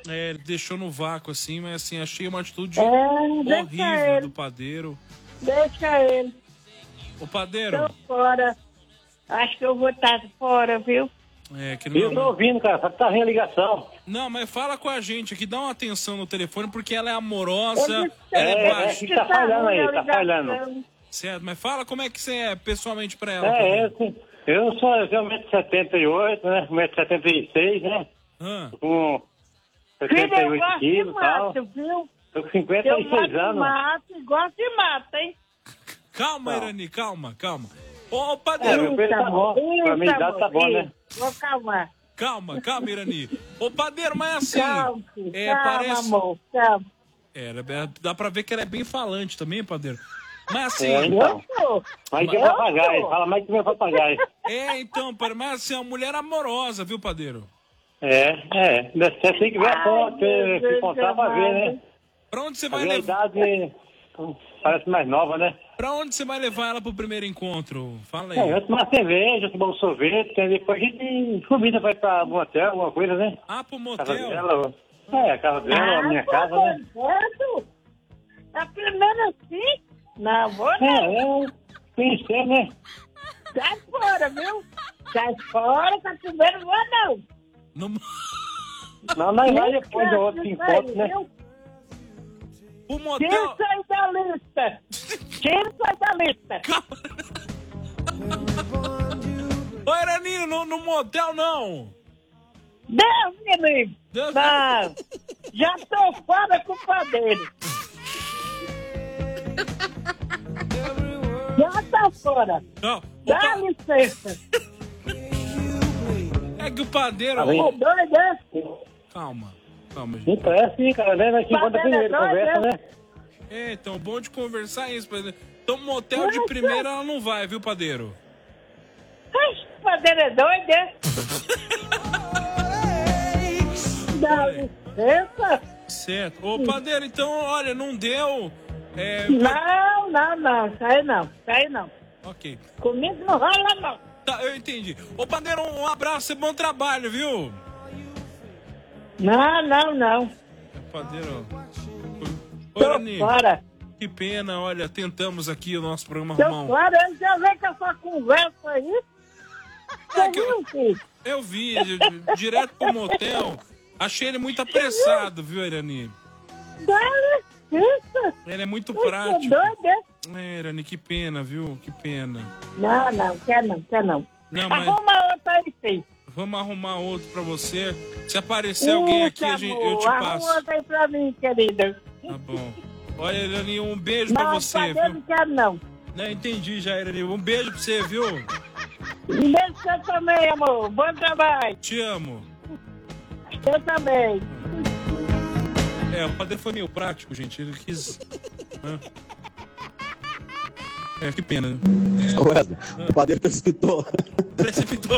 É, ele deixou no vácuo, assim, mas assim, achei uma atitude deixa horrível ele. do padeiro. Deixa ele. Ô, padeiro. Tô fora. Acho que eu vou estar fora, viu? É, que Eu tô não... ouvindo, cara, só que tá ruim a ligação. Não, mas fala com a gente aqui, dá uma atenção no telefone, porque ela é amorosa, Eu disse, ela é acho baixa. que tá falhando aí, ruim a tá falhando. ligação. Certo, mas fala como é que você é pessoalmente pra ela. Eu sou 1,78m, né? 1,76m, né? Ah, Com Filho, eu 78 gosto de quilos e tal. mato, viu? Tô com Eu 56 gosto de anos. mato e gosto de mato, hein? calma, Não. Irani, calma. Ô, É, padeiro, meu peso tá bom. Pra minha idade tá bom, né? Vou calmar. calma, Irani. Ô, padeiro, mas assim... Calma, filho. Calma, parece... amor. Calma. Dá pra ver que ela é bem falante também, padeiro. Mas assim... Então. Eu tô. Mas que é papagaio, fala mais que meu papagaio. Então, mas assim, é uma mulher amorosa, viu, padeiro? Você tem que ver a foto, Ai, se contar pra ver, né? Pra onde você A vai minha levar? idade parece mais nova, né? Pra onde você vai levar ela pro primeiro encontro? Fala aí. Eu tomo uma cerveja, tomar um sorvete, aí depois a gente convida pra ir pra algum hotel, alguma coisa, né? Ah, pro Casa motel? dela, a casa dela, a minha casa, né? Certo? Tá primeiro assim? Não, vou não. Conhecer, né? Sai fora, viu? Sai fora, tá primeiro, vou não. No... Não, nós vai depois do outro encontro, né? Viu? O Quem motel... sai da lista? Quem sai da lista? Ô, Irani, no motel não! Deus me livre. Deus Não. Já tô fora com o padeiro. Já tá fora. Não, Dá licença. é que o padeiro... Tá bem. É doido, é? Calma, gente. Então é assim, cara, né? Nós se encontra primeiro, conversa, né? Então, bom de conversar isso, padeiro. Então, motel de primeira ela não vai, viu, padeiro? Ai, o padeiro é doido, é? Dá licença. Certo. Ô, padeiro, então, olha, não deu... Não. Sai não. Ok. Comigo não rola, não. Tá, eu entendi. Ô, padeiro, um abraço e bom trabalho, viu? Não. Padeiro... Ô, Tô Irani, fora. que pena, olha, tentamos aqui o nosso programa Tô arrumar fora. Ele já vem com essa conversa aí. Você que eu- viu, filho? Eu vi, direto pro motel. Achei ele muito apressado, viu, Irani? Dá licença. Ele é muito Você é prático. doido, é? Irani, que pena, viu? Que pena. Não, quer não. Não, mas Arruma outra aí, filho. vamos arrumar outro pra você. Se aparecer alguém aqui, eu te Arruma passo. outra aí pra mim, querida. Tá bom. Olha, Irani, um beijo pra Não, você, padeiro viu? não quero não. Não, entendi já, Irani. Um beijo pra você, viu? Um beijo pra você também, amor. Bom trabalho. Te amo. Eu também. O padeiro foi meio prático, gente. Ele quis... né? Que pena. Né? Ô, Wesley, o padeiro precipitou. Precipitou.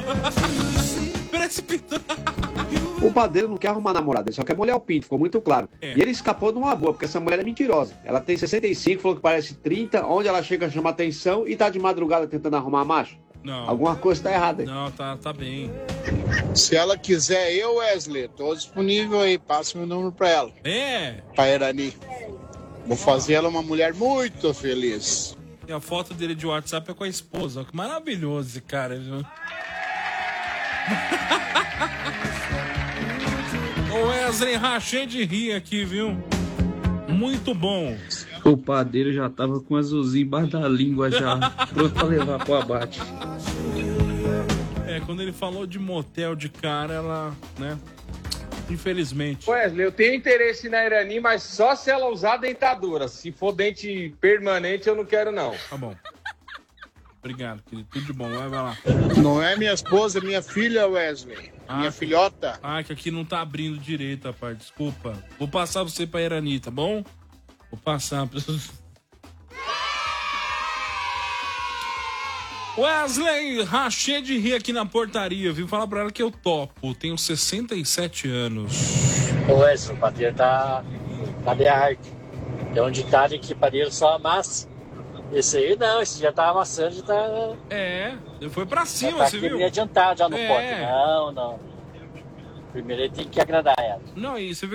O padeiro não quer arrumar namorada, ele só quer molhar o pinto, ficou muito claro. É. E ele escapou de uma boa, porque essa mulher é mentirosa. Ela tem 65, falou que parece 30, onde ela chega chama atenção e tá de madrugada tentando arrumar macho. Não. Alguma coisa tá errada aí. Não, tá bem. Se ela quiser, eu, Wesley, tô disponível aí. Passa meu número pra ela. Pra Irani. Vou fazer ela uma mulher muito feliz. E a foto dele de WhatsApp é com a esposa. Que maravilhoso esse cara, viu? O Wesley rachei de rir aqui, viu? Muito bom. O padeiro já tava com o azulzinho embaixo da língua já, pronto pra levar pro abate. Quando ele falou de motel de cara, ela, né? Infelizmente. Wesley, eu tenho interesse na Irani, mas só se ela usar dentadura. Se for dente permanente, eu não quero, não. Tá bom. Obrigado, querido. Tudo de bom. Vai lá. Não é minha esposa, é minha filha, Wesley. Minha filhota. Que aqui não tá abrindo direito, rapaz. Desculpa. Vou passar você pra Irani, tá bom? Vou passar. Wesley, rachei de rir aqui na portaria, viu? Fala pra ela que eu topo. Tenho 67 anos. Ô Wesley, o padeiro tá de arte. Tem um ditado que padeiro só amassa. Esse aí não, esse já tá amassando, já tá... Foi pra cima, já tá você viu? adiantado já no pote. Não. Primeiro ele tem que agradar ela. Não, e você viu